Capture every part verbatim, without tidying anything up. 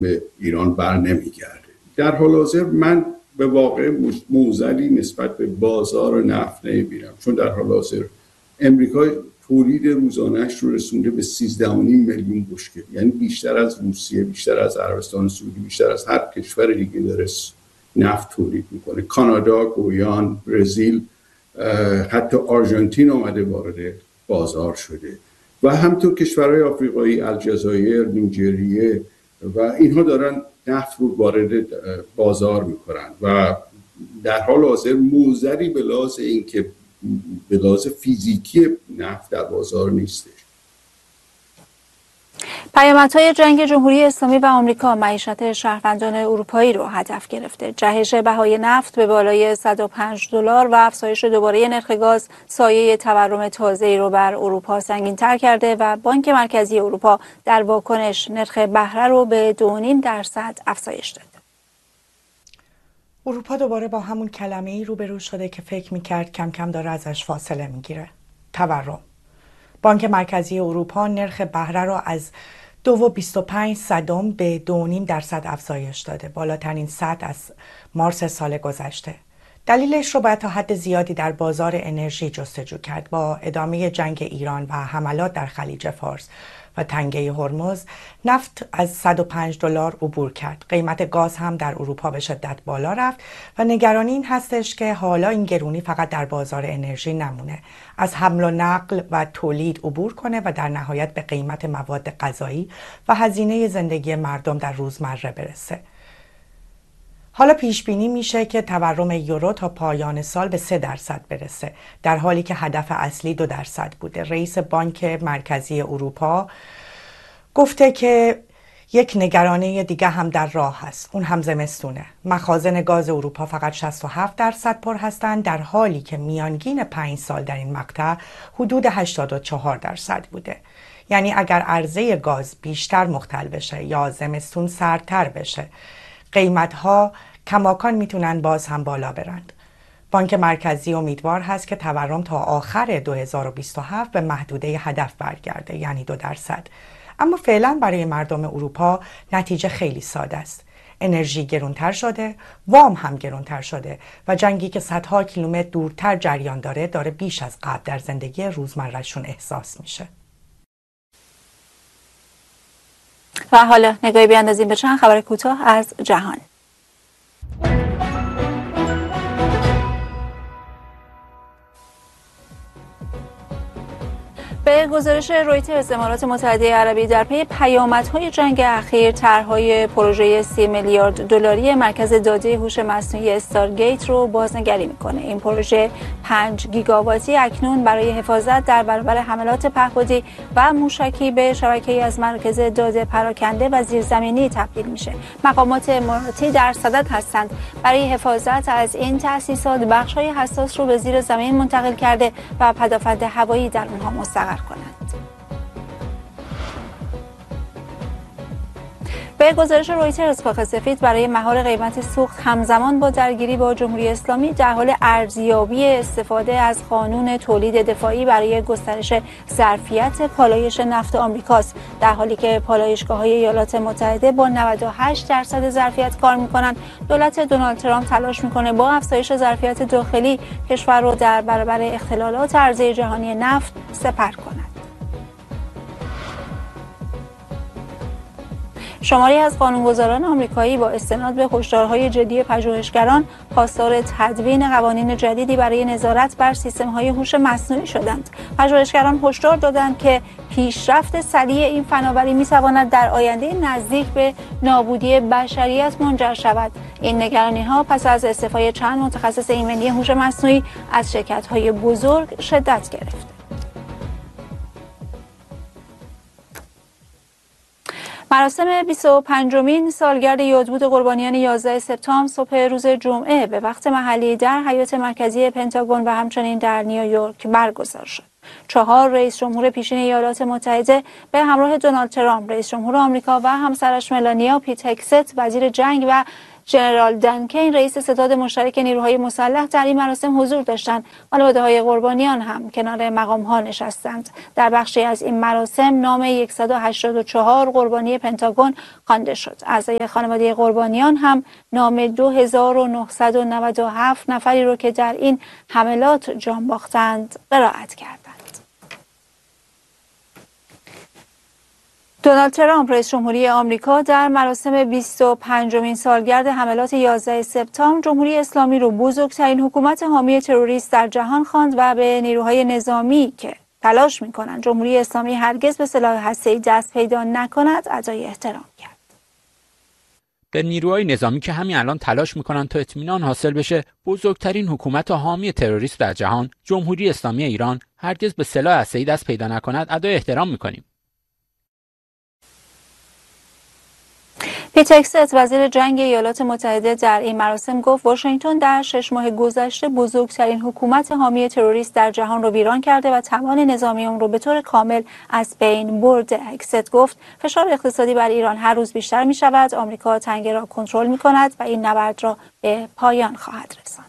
به ایران بر نمیگرده. در حال حاضر من به واقع موزلی نسبت به بازار نفت نمیبینم، چون در حال حاضر امریکا تولید روزانه‌اش رو رسونده به سیزده و نیم میلیون بشکه، یعنی بیشتر از روسیه، بیشتر از عربستان سعودی، بیشتر از هر کشور دیگه داره نفت تولید میکنه. کانادا، گویان، برزیل، حتی آرژانتین اومده وارد بازار شده و همینطور کشورهای آفریقایی، الجزایر، نیجریه و اینها دارن نفت رو وارد بازار میکنن و در حال حاضر موزلی به لحاظ اینکه به لحاظ فیزیکی نفت در بازار نیستش. پیامدهای جنگ جمهوری اسلامی و آمریکا معیشت شهروندان اروپایی رو هدف گرفته. جهش بهای نفت به بالای صد و پنج دلار و افزایش دوباره نرخ گاز سایه تورم تازه‌ای رو بر اروپا سنگین‌تر کرده و بانک مرکزی اروپا در واکنش نرخ بهره رو به دو و نیم درصد افزایش داد. اروپا دوباره با همون کلمه‌ای روبرو شده که فکر می‌کرد کم کم داره ازش فاصله می‌گیره. تورم. بانک مرکزی اروپا نرخ بهره را از دو و بیست و پنج صدم به دو و نیم درصد افزایش داده، بالاترین سطح از مارس سال گذشته. دلیلش رو باید تا حد زیادی در بازار انرژی جستجو کرد. با ادامه جنگ ایران و حملات در خلیج فارس و تنگه هرمز، نفت از صد و پنج دلار عبور کرد. قیمت گاز هم در اروپا به شدت بالا رفت و نگرانی این هستش که حالا این گرونی فقط در بازار انرژی نمونه، از حمل و نقل و تولید عبور کنه و در نهایت به قیمت مواد غذایی و هزینه زندگی مردم در روزمره برسه. حالا پیش بینی میشه که تورم یورو تا پایان سال به سه درصد برسه، در حالی که هدف اصلی دو درصد بوده. رئیس بانک مرکزی اروپا گفته که یک نگرانی دیگه هم در راه هست، اون هم زمستونه. مخازن گاز اروپا فقط شصت و هفت درصد پر هستند، در حالی که میانگین پنج سال در این مقطع حدود هشتاد و چهار درصد بوده. یعنی اگر عرضه گاز بیشتر مختل بشه یا زمستون سردتر بشه، قیمت‌ها کماکان میتونن باز هم بالا برند. بانک مرکزی امیدوار هست که تورم تا آخر دو هزار و بیست و هفت به محدوده هدف برگرده، یعنی دو درصد. اما فعلا برای مردم اروپا نتیجه خیلی ساده است. انرژی گرونتر شده، وام هم گرونتر شده و جنگی که صدها کیلومتر دورتر جریان داره داره بیش از قبل در زندگی روزمرهشون احساس میشه. و حالا نگاهی بیاندازیم به چند خبر کوتاه از جهان. به گزارش رویترز، امارات متحده عربی در پی پیامدهای جنگ اخیر طرح‌های پروژه سی میلیارد دلاری مرکز داده هوش مصنوعی استارگیت رو بازنگری میکنه. این پروژه پنج گیگاواتی اکنون برای حفاظت در برابر حملات پهپادی و موشکی به شبکه‌ای از مرکز داده پراکنده و زیرزمینی تبدیل میشه. مقامات اماراتی در صدد هستند برای حفاظت از این تأسیسات بخش‌های حساس رو به زیر زمین منتقل کرده و پدافند هوایی در اونها مستقر کنند. به گزارش رویترز، کاخ سفید برای مهار قیمت سوخت همزمان با درگیری با جمهوری اسلامی در حال ارزیابی استفاده از قانون تولید دفاعی برای گسترش ظرفیت پالایش نفت آمریکاست، در حالی که پالایشگاه‌های ایالات متحده با نود و هشت درصد ظرفیت کار می‌کنند. دولت دونالد ترامپ تلاش می‌کنه با افزایش ظرفیت داخلی کشور رو در برابر اختلالات عرضه جهانی نفت سپر کند. شماری از قانونگذاران آمریکایی با استناد به هشدارهای جدی پژوهشگران خواستار تدوین قوانین جدیدی برای نظارت بر سیستم‌های هوش مصنوعی شدند. پژوهشگران هشدار دادند که پیشرفت سریع این فناوری می‌تواند در آینده نزدیک به نابودی بشریت منجر شود. این نگرانی‌ها پس از استعفای چند متخصص ایمنی هوش مصنوعی از شرکت‌های بزرگ شدت گرفت. مراسم بیست و پنجمین سالگرد یادبود قربانیان یازده سپتامبر صبح روز جمعه به وقت محلی در حیاط مرکزی پنتاگون و همچنین در نیویورک برگزار شد. چهار رئیس جمهور پیشین ایالات متحده به همراه دونالد ترامپ، رئیس جمهور آمریکا و همسرش ملانیا، پیت هگست، وزیر جنگ و ژنرال دنکین رئیس ستاد مشترک نیروهای مسلح در این مراسم حضور داشتند. خانواده‌های قربانیان هم کنار مقام‌ها نشستند. در بخشی از این مراسم نام صد و هشتاد و چهار قربانی پنتاگون خوانده شد. اعضای خانواده قربانیان هم نام دو هزار و نهصد و نود و هفت نفری رو که در این حملات جان باختند قرائت کردند. دونالد ترامپ رئیس جمهوری آمریکا در مراسم بیست و پنجمین سالگرد حملات یازده سپتامبر جمهوری اسلامی رو بزرگترین حکومت حامی تروریست در جهان خواند و به نیروهای نظامی که تلاش می‌کنند جمهوری اسلامی هرگز به سلاح هسته‌ای دست پیدا نکند ادای احترام کرد. به نیروهای نظامی که همین الان تلاش میکنن تا اطمینان حاصل بشه بزرگترین حکومت حامی تروریست در جهان جمهوری اسلامی ایران هرگز به سلاح هسته‌ای دست پیدا نکند ادای احترام میکنیم. پیت هگست وزیر جنگ ایالات متحده در این مراسم گفت واشنگتن در شش ماه گذشته بزرگترین حکومت حامی تروریست در جهان رو ویران کرده و توان نظامی اون رو به طور کامل از بین برده. هگست گفت فشار اقتصادی بر ایران هر روز بیشتر می شود. آمریکا تنگه را کنترل می کند و این نبرد را به پایان خواهد رساند.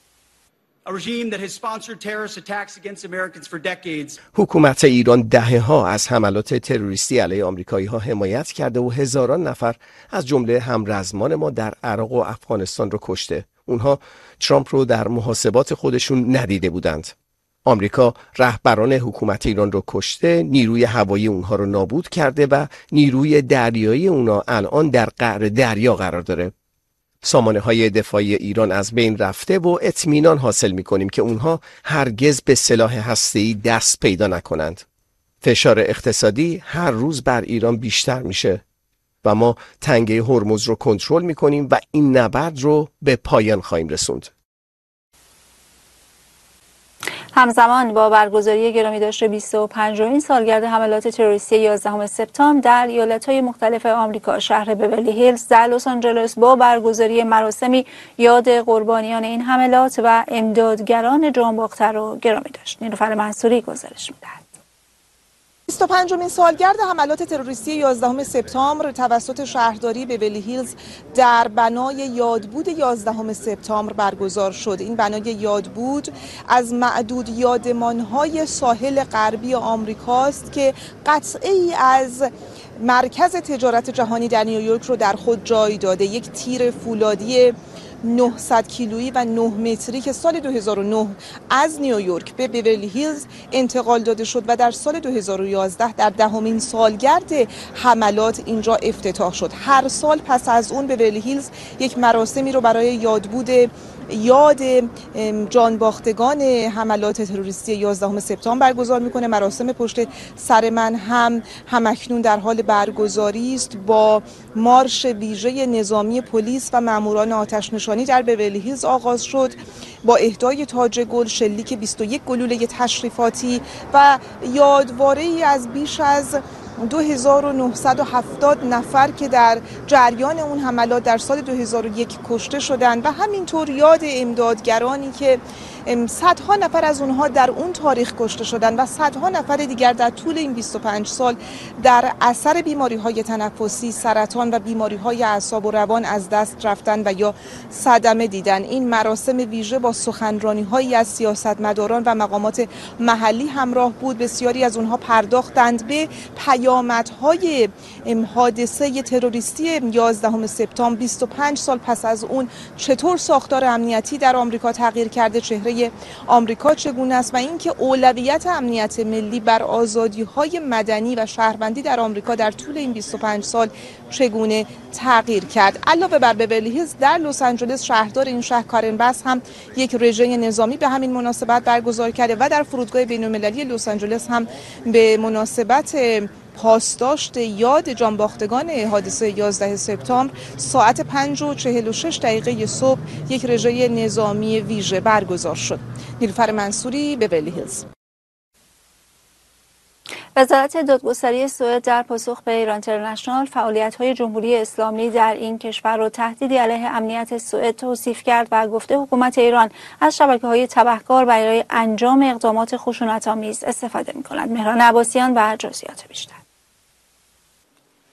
حکومت ایران دهه‌ها از حملات تروریستی علیه آمریکایی‌ها حمایت کرده و هزاران نفر از جمله همرزمان ما در عراق و افغانستان رو کشته. اونها ترامپ رو در محاسبات خودشون ندیده بودند. آمریکا رهبران حکومت ایران رو کشته، نیروی هوایی اونها رو نابود کرده و نیروی دریایی اونها الان در قعر دریا قرار داره. سامانه های دفاعی ایران از بین رفته و اطمینان حاصل می کنیم که اونها هرگز به سلاح هسته‌ای دست پیدا نکنند. فشار اقتصادی هر روز بر ایران بیشتر میشه و ما تنگه هرمز رو کنترل می کنیم و این نبرد رو به پایان خواهیم رسوند. همزمان با برگزاری گرامی داشته بیست و پنجمین سالگرد حملات تروریستی یازدهم سپتامبر در ایالت‌های مختلف آمریکا شهر بیورلی هیلز در لس آنجلس با برگزاری مراسمی یاد قربانیان این حملات و امدادگران جانباخته را گرامی داشت. نیلوفر منصوری گزارش می‌دهد. بیست و پنجمین سالگرد حملات تروریستی یازدهم سپتامبر توسط شهرداری بیورلی هیلز در بنای یادبود یازدهم سپتامبر برگزار شد. این بنای یادبود از معدود یادمان‌های ساحل غربی آمریکاست که قطعه‌ای از مرکز تجارت جهانی در نیویورک رو در خود جای داده. یک تیر فولادی نهصد کیلویی و نه متری که سال دو هزار و نه از نیویورک به بیورلی هیلز انتقال داده شد و در سال دو هزار و یازده در دهمین سالگرد حملات اینجا افتتاح شد. هر سال پس از اون بیورلی هیلز یک مراسمی رو برای یادبود یاد جانباختگان حملات تروریستی یازدهم سپتامبر برگزار میکنه. مراسم پشت سر من هم همکنون در حال برگزاری است با مارش ویژه نظامی پلیس و ماموران آتش نشانی در بیورلی هیلز آغاز شد با اهدای تاج گل، شلیک بیست و یک گلوله تشریفاتی و یادواره‌ای از بیش از دو هزار و نهصد و هفتاد نفر که در جریان اون حملات در سال دو هزار و یک کشته شدند و همینطور یاد امدادگرانی که صدها نفر از اونها در اون تاریخ کشته شدند و صدها نفر دیگر در طول این بیست و پنج سال در اثر بیماری‌های تنفسی، سرطان و بیماری‌های اعصاب و روان از دست رفتن و یا صدمه دیدن. این مراسم ویژه با سخنرانی‌هایی از سیاستمداران و مقامات محلی همراه بود. بسیاری از اونها پرداختند به پیامدهای حادثه تروریستی یازدهم سپتامبر. بیست و پنج سال پس از اون چطور ساختار امنیتی در آمریکا تغییر کرده، چهره آمریکا چگونه است و اینکه اولویت امنیت ملی بر آزادی‌های مدنی و شهروندی در آمریکا در طول این بیست و پنج سال چگونه تغییر کرد. علاوه بر بیورلی هیلز در لس آنجلس شهردار این شهر کارن باس هم یک رژه نظامی به همین مناسبت برگزار کرده و در فرودگاه بین‌المللی لس آنجلس هم به مناسبت پاسداشت یاد جانباختگان حادثه یازده سپتامبر ساعت پنج و چهل و شش دقیقه صبح یک رژه نظامی ویژه برگزار شد. نیلوفر منصوری، بیورلی هیلز. وزارت دادگستری سوئد در پاسخ به ایران اینترنشنال فعالیت‌های جمهوری اسلامی در این کشور را تهدیدی علیه امنیت سوئد توصیف کرد و گفته حکومت ایران از شبکه‌های تبهکار برای انجام اقدامات خشونت‌آمیز استفاده می‌کند. مهران عباسیان و جزئیات بیشتر.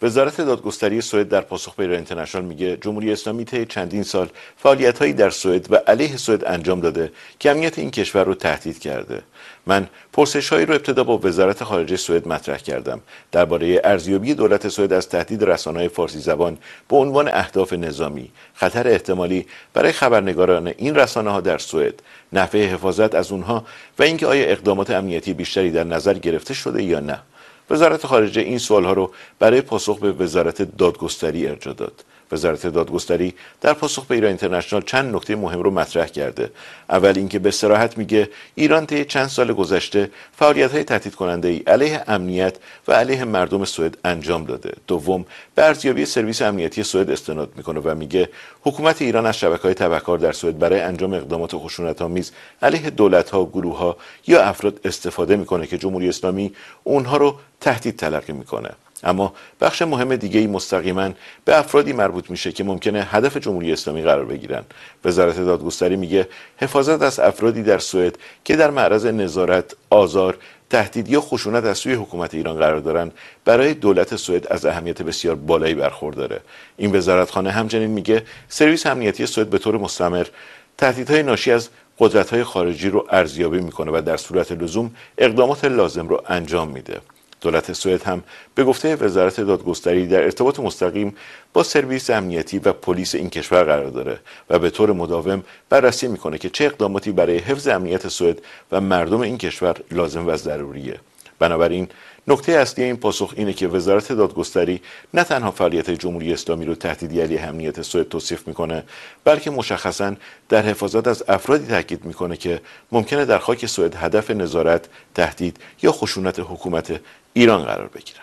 وزارت دادگستری سوئد در پاسخ به ایران اینترنشنال میگه جمهوری اسلامی طی چندین سال فعالیت‌هایی در سوئد و علیه سوئد انجام داده که امنیت این کشور رو تهدید کرده. من پرسش‌هایی رو ابتدا با وزارت خارجه سوئد مطرح کردم درباره ارزیابی دولت سوئد از تهدید رسانه‌های فارسی زبان به عنوان اهداف نظامی، خطر احتمالی برای خبرنگاران این رسانه‌ها در سوئد، نحوه حفاظت از اونها و اینکه آیا اقدامات امنیتی بیشتری در نظر گرفته شده یا نه. وزارت خارجه این سوالها رو برای پاسخ به وزارت دادگستری ارجاع داد. وزارت دادگستری در پاسخ به ایران اینترنشنال چند نکته مهم رو مطرح کرده. اول اینکه به صراحت میگه ایران طی چند سال گذشته فعالیت‌های تهدید کننده‌ای علیه امنیت و علیه مردم سوئد انجام داده. دوم، به ارزیابی سرویس امنیتی سوئد استناد میکنه و میگه حکومت ایران از شبکه‌های تبهکار در سوئد برای انجام اقدامات خشونت‌آمیز علیه دولت‌ها، گروه‌ها یا افراد استفاده میکنه که جمهوری اسلامی اونها رو تهدید تلقی میکنه. اما بخش مهم دیگه‌ای مستقیما به افرادی مربوط میشه که ممکنه هدف جمهوری اسلامی قرار بگیرن. وزارت دادگستری میگه حفاظت از افرادی در سوئد که در معرض نظارت، آزار، تهدید یا خشونت از سوی حکومت ایران قرار دارن برای دولت سوئد از اهمیت بسیار بالایی برخورداره. این وزارتخانه همچنین میگه سرویس امنیتی سوئد به طور مستمر تهدیدهای ناشی از قدرت‌های خارجی رو ارزیابی میکنه و در صورت لزوم اقدامات لازم رو انجام میده. دولت سوئد هم به گفته وزارت دادگستری در ارتباط مستقیم با سرویس امنیتی و پلیس این کشور قرار داره و به طور مداوم بررسی میکنه که چه اقداماتی برای حفظ امنیت سوئد و مردم این کشور لازم و ضروریه. بنابراین نکته اصلی این پاسخ اینه که وزارت دادگستری نه تنها فعالیت جمهوری اسلامی رو تهدیدی علیه امنیت سوئد توصیف میکنه، بلکه مشخصاً در حفاظت از افرادی تاکید میکنه که ممکنه در خاک سوئد هدف نظارت، تهدید یا خشونت حکومت ایران قرار بگیرن.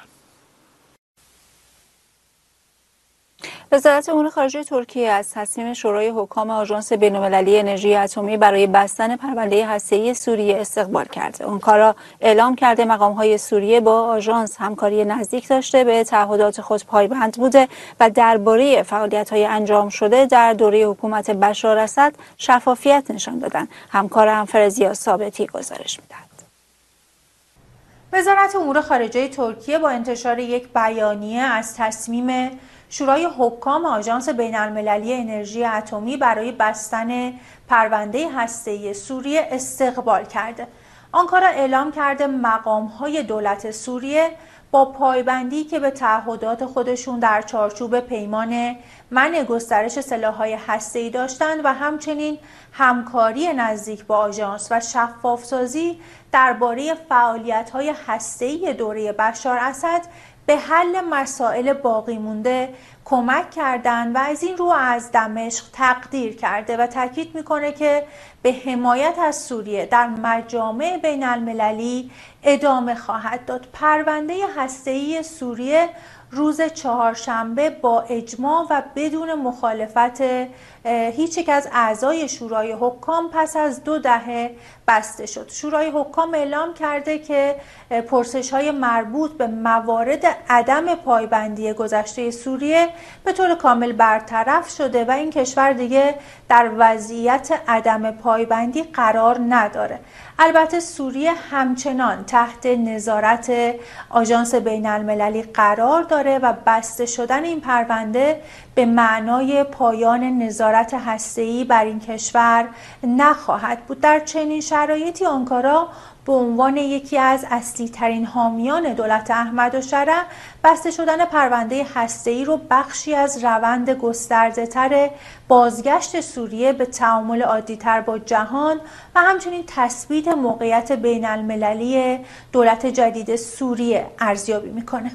وزارت امور خارجه ترکیه از تصمیم شورای حکام آژانس بین‌المللی انرژی اتمی برای بستن پرونده هسته‌ای سوریه استقبال کرده. آنکارا اعلام کرده مقام‌های سوریه با آژانس همکاری نزدیک داشته، به تعهدات خود پایبند بوده و درباره فعالیت‌های انجام شده در دوره حکومت بشار اسد شفافیت نشان دادند. همکارم فرزیا ثابتی گزارش می‌دهد. وزارت امور خارجه ترکیه با انتشار یک بیانیه از تصمیم شورای حکام آژانس بین‌المللی انرژی اتمی برای بستن پرونده هسته‌ای سوریه استقبال کرده. آنکارا اعلام کرده مقام‌های دولت سوریه با پایبندی که به تعهدات خودشون در چارچوب پیمان منع گسترش سلاح‌های هسته‌ای داشتند و همچنین همکاری نزدیک با آژانس و شفاف‌سازی درباره فعالیت‌های هسته‌ای دوره بشار اسد به حل مسائل باقی مونده کمک کردند و از این رو از دمشق تقدیر کرده و تاکید میکنه که به حمایت از سوریه در مجامع بین المللی ادامه خواهد داد. پرونده هسته‌ای سوریه روز چهارشنبه با اجماع و بدون مخالفت هیچ یک از اعضای شورای حکام پس از دو دهه بسته شد. شورای حکام اعلام کرده که پرسش‌های مربوط به موارد عدم پایبندی گذشته سوریه به طور کامل برطرف شده و این کشور دیگه در وضعیت عدم پایبندی قرار نداره. البته سوریه همچنان تحت نظارت آژانس بین‌المللی قرار داره و بسته شدن این پرونده به معنای پایان نظارت هسته‌ای بر این کشور نخواهد بود. در چنین شرایطی آنکارا به عنوان یکی از اصلی ترین حامیان دولت احمدالشرع بسته شدن پرونده هسته‌ای رو بخشی از روند گسترده تر بازگشت سوریه به تعامل عادی تر با جهان و همچنین تثبیت موقعیت بین المللی دولت جدید سوریه ارزیابی میکنه.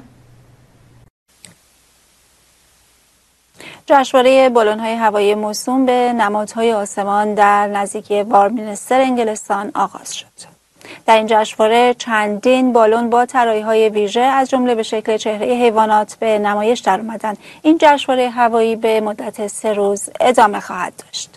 جشنواره بالون‌های هوایی موسوم به نمادهای آسمان در نزدیکی وارمینستر انگلستان آغاز شد. در این جشنواره چندین بالون با طراحی‌های ویژه از جمله به شکل چهره حیوانات به نمایش درآمدند. این جشنواره هوایی به مدت سه روز ادامه خواهد داشت.